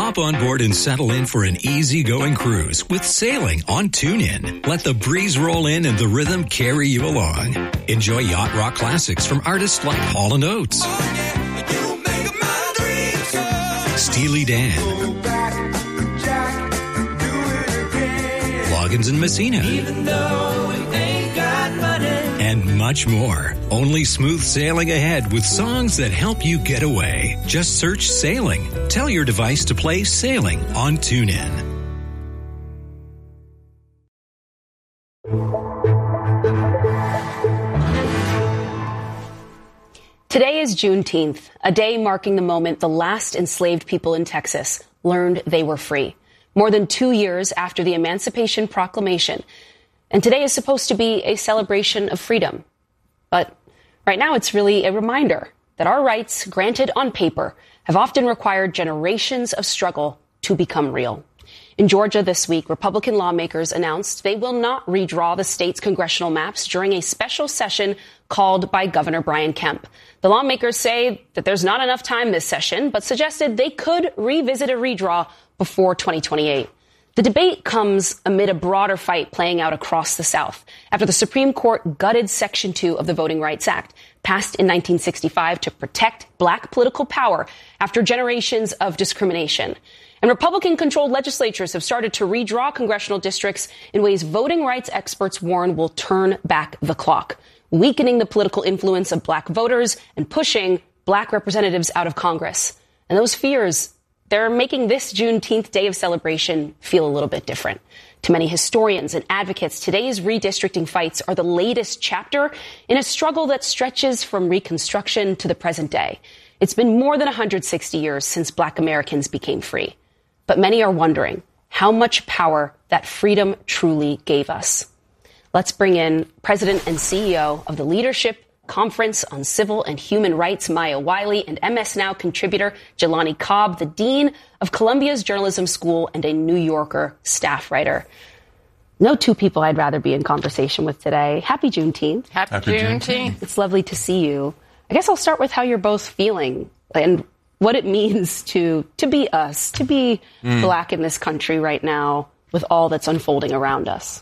Hop on board and settle in for an easygoing cruise with sailing on TuneIn. Let the breeze roll in and the rhythm carry you along. Enjoy yacht rock classics from artists like Hall & Oates, Steely Dan, Loggins and Messina, and much more. Only smooth sailing ahead with songs that help you get away. Just search Sailing. Tell your device to play Sailing on TuneIn. Today is Juneteenth, a day marking the moment the last enslaved people in Texas learned they were free. More than 2 years after the Emancipation Proclamation. And today is supposed to be a celebration of freedom. But right now it's really a reminder that our rights, granted on paper, have often required generations of struggle to become real. In Georgia this week, Republican lawmakers announced they will not redraw the state's congressional maps during a special session called by Governor Brian Kemp. The lawmakers say that there's not enough time this session, but suggested they could revisit a redraw before 2028. The debate comes amid a broader fight playing out across the South after the Supreme Court gutted Section 2 of the Voting Rights Act, passed in 1965 to protect black political power after generations of discrimination. And Republican-controlled legislatures have started to redraw congressional districts in ways voting rights experts warn will turn back the clock, weakening the political influence of black voters and pushing black representatives out of Congress. And those fears, they're making this Juneteenth day of celebration feel a little bit different. To many historians and advocates, today's redistricting fights are the latest chapter in a struggle that stretches from Reconstruction to the present day. It's been more than 160 years since black Americans became free. But many are wondering how much power that freedom truly gave us. Let's bring in President and CEO of the Leadership Conference on Civil and Human Rights, Maya Wiley, and MS Now contributor Jelani Cobb, the Dean of Columbia's Journalism School and a New Yorker staff writer. No two people I'd rather be in conversation with today. Happy Juneteenth. Happy Juneteenth. It's lovely to see you. I guess I'll start with how you're both feeling and what it means to be us, to be black in this country right now with all that's unfolding around us.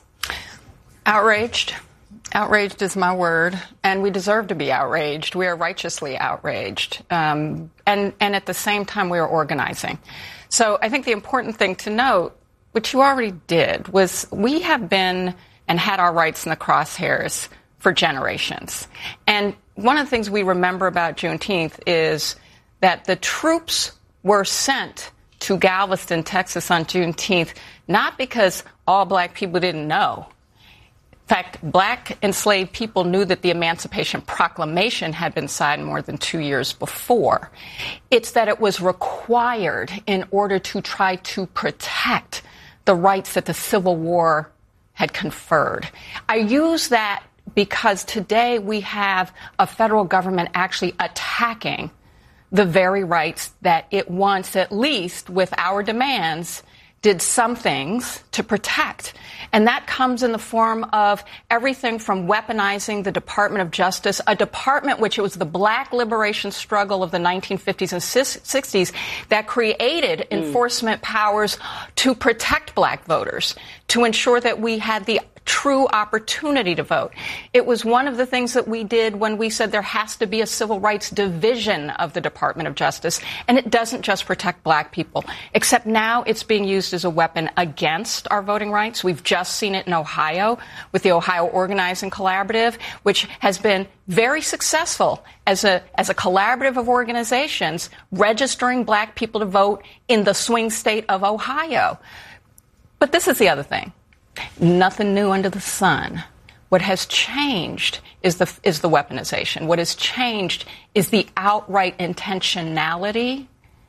Outraged. Outraged is my word, and we deserve to be outraged. We are righteously outraged. And at the same time, we are organizing. So I think the important thing to note, which you already did, was we have been and had our rights in the crosshairs for generations. And one of the things we remember about Juneteenth is that the troops were sent to Galveston, Texas on Juneteenth, not because all black people didn't know. In fact, black enslaved people knew that the Emancipation Proclamation had been signed more than 2 years before. It's that it was required in order to try to protect the rights that the Civil War had conferred. I use that because today we have a federal government actually attacking the very rights that it once, at least with our demands, did some things to protect. And that comes in the form of everything from weaponizing the Department of Justice, a department which it was the black liberation struggle of the 1950s and 60s that created enforcement powers to protect black voters, to ensure that we had the true opportunity to vote. It was one of the things that we did when we said there has to be a civil rights division of the Department of Justice. And it doesn't just protect black people, except now it's being used as a weapon against our voting rights. We've just seen it in Ohio with the Ohio Organizing Collaborative, which has been very successful as a collaborative of organizations registering black people to vote in the swing state of Ohio. But this is the other thing. Nothing new under the sun. What has changed is the weaponization. What has changed is the outright intentionality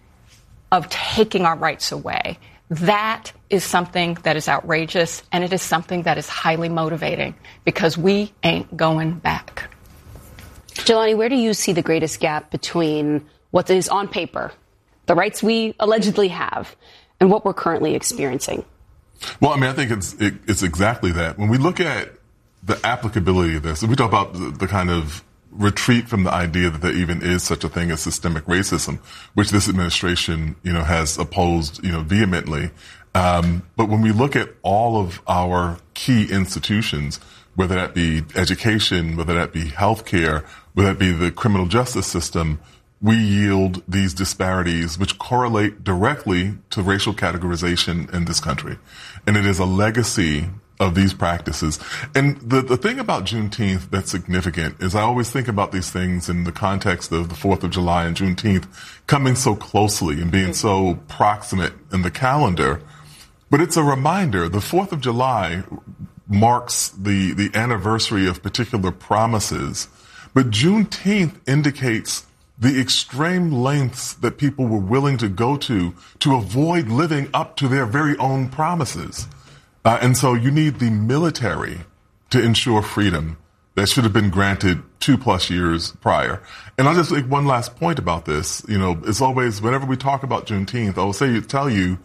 of taking our rights away. That is something that is outrageous, and it is something that is highly motivating because we ain't going back. Jelani, where do you see the greatest gap between what is on paper, the rights we allegedly have, and what we're currently experiencing? Well, I mean, I think it's exactly that. When we look at the applicability of this, we talk about the kind of retreat from the idea that there even is such a thing as systemic racism, which this administration, has opposed, vehemently. But when we look at all of our key institutions, whether that be education, whether that be healthcare, whether that be the criminal justice system, we yield these disparities which correlate directly to racial categorization in this country. And it is a legacy of these practices. And the thing about Juneteenth that's significant is I always think about these things in the context of the 4th of July and Juneteenth coming so closely and being so proximate in the calendar. But it's a reminder, the 4th of July marks the anniversary of particular promises. But Juneteenth indicates the extreme lengths that people were willing to go to avoid living up to their very own promises. And so you need the military to ensure freedom that should have been granted 2+ years prior. And I'll just make one last point about this. It's always, whenever we talk about Juneteenth, I will tell you,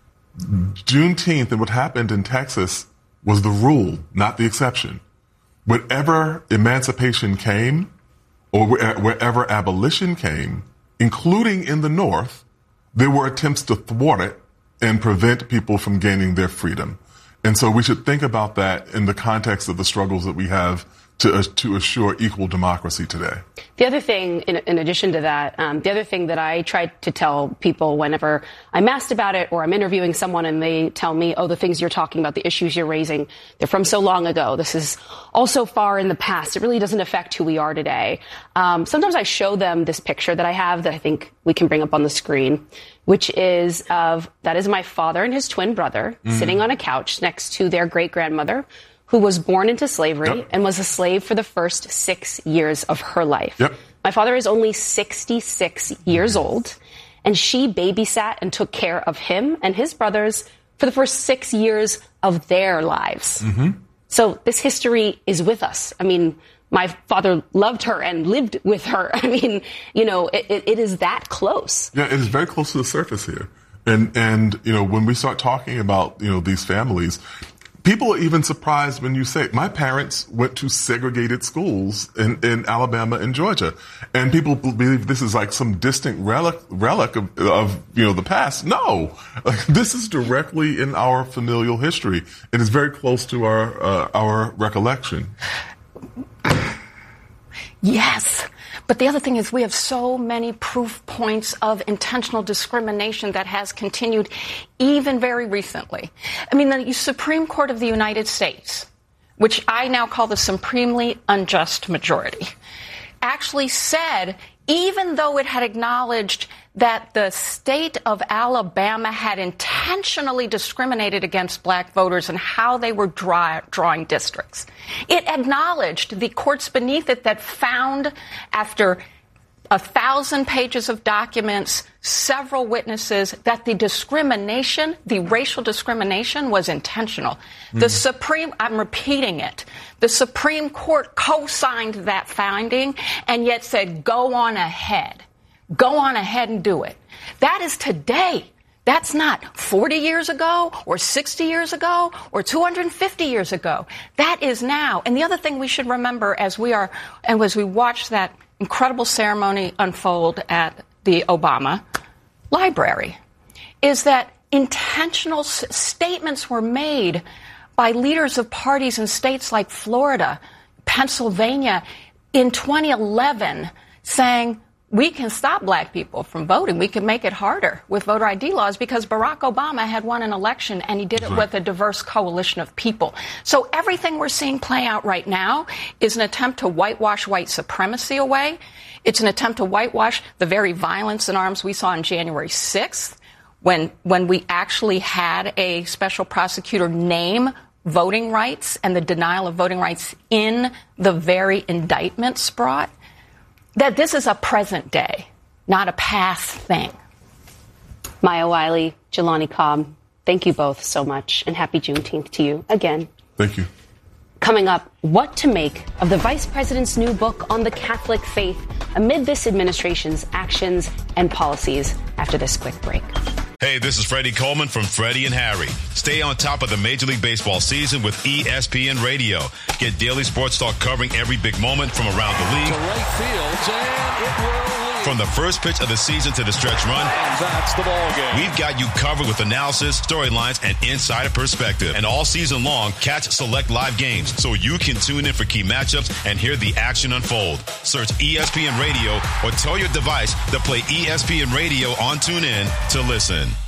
Juneteenth and what happened in Texas was the rule, not the exception. Wherever emancipation came, or wherever abolition came, including in the North, there were attempts to thwart it and prevent people from gaining their freedom. And so we should think about that in the context of the struggles that we have to assure equal democracy today. The other thing, in addition to that, the other thing that I try to tell people whenever I'm asked about it or I'm interviewing someone and they tell me, oh, the things you're talking about, the issues you're raising, they're from so long ago. This is all so far in the past. It really doesn't affect who we are today. Sometimes I show them this picture that I have that I think we can bring up on the screen, which is that is my father and his twin brother sitting on a couch next to their great-grandmother, who was born into slavery and was a slave for the first 6 years of her life. Yep. My father is only 66 years old, and she babysat and took care of him and his brothers for the first 6 years of their lives. So this history is with us. I mean, my father loved her and lived with her. I mean, it is that close. Yeah, it is very close to the surface here. And when we start talking about, these families, people are even surprised when you say, my parents went to segregated schools in Alabama and Georgia. And people believe this is like some distant relic of the past. No, this is directly in our familial history. It is very close to our recollection. Yes. But the other thing is we have so many proof points of intentional discrimination that has continued even very recently. I mean, the Supreme Court of the United States, which I now call the supremely unjust majority, actually said, even though it had acknowledged that the state of Alabama had intentionally discriminated against black voters and how they were drawing districts, it acknowledged the courts beneath it that found, after 1,000 pages of documents, several witnesses, that the racial discrimination was intentional. I'm repeating it, the Supreme Court co-signed that finding and yet said, go on ahead and do it. That is today. That's not 40 years ago or 60 years ago or 250 years ago. That is now. And the other thing we should remember as we watch that incredible ceremony unfold at the Obama Library is that intentional statements were made by leaders of parties in states like Florida, Pennsylvania in 2011 saying, we can stop black people from voting. We can make it harder with voter ID laws because Barack Obama had won an election and he did it with a diverse coalition of people. So everything we're seeing play out right now is an attempt to whitewash white supremacy away. It's an attempt to whitewash the very violence and arms we saw on January 6th when we actually had a special prosecutor name voting rights and the denial of voting rights in the very indictments brought. That this is a present day, not a past thing. Maya Wiley, Jelani Cobb, thank you both so much, and happy Juneteenth to you again. Thank you. Coming up, what to make of the Vice President's new book on the Catholic faith amid this administration's actions and policies after this quick break. Hey, this is Freddie Coleman from Freddie and Harry. Stay on top of the Major League Baseball season with ESPN Radio. Get daily sports talk covering every big moment from around the league. To right field, and it will lead. From the first pitch of the season to the stretch run. And that's the ball game. We've got you covered with analysis, storylines, and insider perspective. And all season long, catch select live games so you can tune in for key matchups and hear the action unfold. Search ESPN Radio or tell your device to play ESPN Radio on TuneIn to listen.